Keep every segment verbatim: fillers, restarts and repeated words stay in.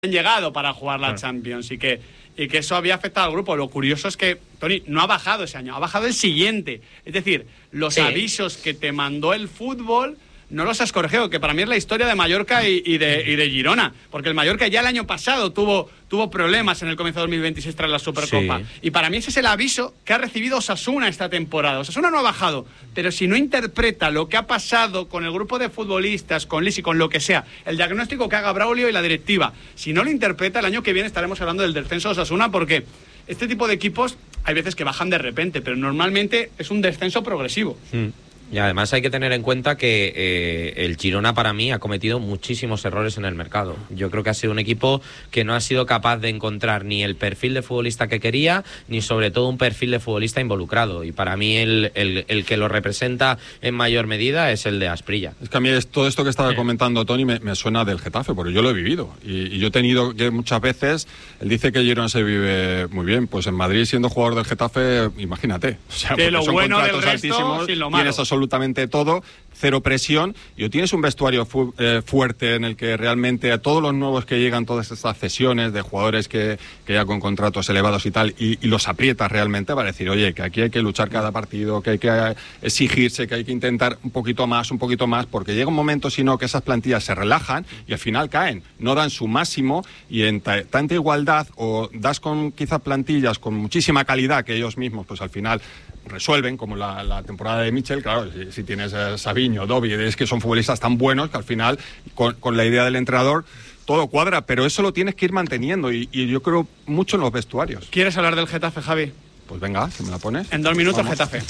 han llegado para jugar la Champions y que, y que eso había afectado al grupo. Lo curioso es que Toni no ha bajado ese año, ha bajado el siguiente. Es decir, los sí. avisos que te mandó el fútbol no los has corregido, que para mí es la historia de Mallorca y, y, de, y de Girona, porque el Mallorca ya el año pasado tuvo, tuvo problemas en el comienzo de dos mil veintiséis tras la Supercopa, sí. y para mí ese es el aviso que ha recibido Osasuna esta temporada. Osasuna no ha bajado, pero si no interpreta lo que ha pasado con el grupo de futbolistas, con Lisi, con lo que sea, el diagnóstico que haga Braulio y la directiva, si no lo interpreta, el año que viene estaremos hablando del descenso de Osasuna, porque este tipo de equipos hay veces que bajan de repente, pero normalmente es un descenso progresivo. Mm. Y además hay que tener en cuenta que eh, el Girona para mí ha cometido muchísimos errores en el mercado. Yo creo que ha sido un equipo que no ha sido capaz de encontrar ni el perfil de futbolista que quería, ni sobre todo un perfil de futbolista involucrado. Y para mí el, el, el que lo representa en mayor medida es el de Asprilla. Es que a mí es, todo esto que estaba sí. comentando Toni me, me suena del Getafe, porque yo lo he vivido. Y, y yo he tenido que muchas veces, él dice que Girona se vive muy bien, pues en Madrid siendo jugador del Getafe, imagínate. O sea, que lo son bueno del contratos resto, altísimos, sin lo malo. Tienes absolutamente todo, cero presión, y o tienes un vestuario fu eh, fuerte en el que realmente a todos los nuevos que llegan, todas estas cesiones de jugadores que, que ya con contratos elevados y tal, y, y los aprietas realmente para decir, oye, que aquí hay que luchar cada partido, que hay que exigirse, que hay que intentar un poquito más, un poquito más, porque llega un momento, si no, que esas plantillas se relajan y al final caen, no dan su máximo, y en tanta igualdad, o das con quizás plantillas con muchísima calidad que ellos mismos, pues al final resuelven, como la, la temporada de Michel. Claro, si, si tienes eh, Savinho, Dovi, es que son futbolistas tan buenos que al final, con, con la idea del entrenador, todo cuadra, pero eso lo tienes que ir manteniendo, y, y yo creo mucho en los vestuarios. ¿Quieres hablar del Getafe, Javi? Pues venga, si me la pones. En dos minutos, Vamos. Getafe.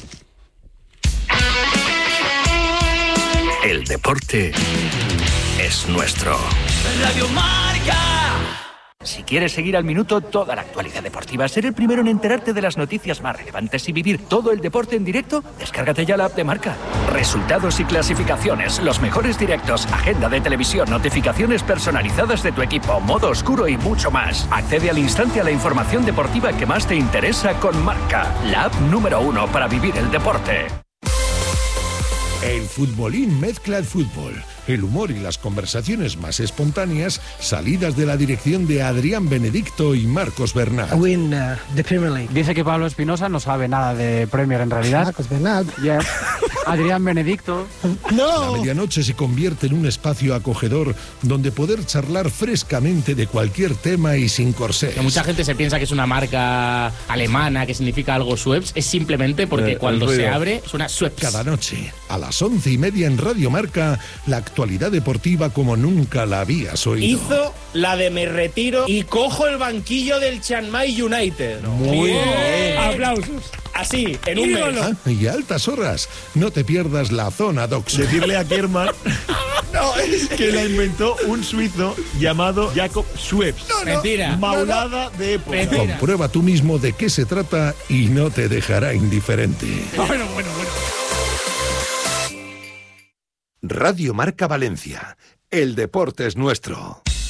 El deporte es nuestro. Radio Marca. Si quieres seguir al minuto toda la actualidad deportiva, ser el primero en enterarte de las noticias más relevantes y vivir todo el deporte en directo, descárgate ya la app de Marca. Resultados y clasificaciones, los mejores directos, agenda de televisión, notificaciones personalizadas de tu equipo, modo oscuro y mucho más. Accede al instante a la información deportiva que más te interesa con Marca, la app número uno para vivir el deporte. El futbolín mezcla el fútbol, el humor y las conversaciones más espontáneas, salidas de la dirección de Adrián Benedicto y Marcos Bernat. Win uh, the Premier League. Dice que Pablo Espinosa no sabe nada de Premier en realidad. Marcos Bernat. Yeah. Adrián Benedicto. No. La medianoche se convierte en un espacio acogedor donde poder charlar frescamente de cualquier tema y sin corsés. Que mucha gente se piensa que es una marca alemana que significa algo Schweppes, es simplemente porque eh, cuando se abre suena Schweppes. Cada noche, a las once y media en Radio Marca, la actualidad deportiva como nunca la habías oído. Hizo la de me retiro y cojo el banquillo del Chiang Mai United. Muy bien. bien. Aplausos. Así, en un mes. Ah, y a altas horas, no te pierdas la zona dox. Decirle a Kerman no, es que la inventó un suizo llamado Jacob Schweppes. No, no. Mentira. Maulada no, no. de época. Mentira. Comprueba tú mismo de qué se trata y no te dejará indiferente. Bueno, bueno, bueno. Radio Marca Valencia. El deporte es nuestro.